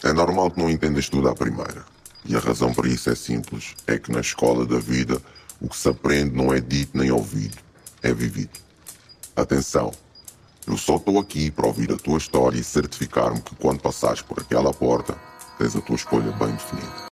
É normal que não entendas tudo à primeira. E a razão para isso é simples. É que na escola da vida, o que se aprende não é dito nem ouvido. É vivido. Atenção. Eu só estou aqui para ouvir a tua história e certificar-me que quando passares por aquela porta, tens a tua escolha bem definida.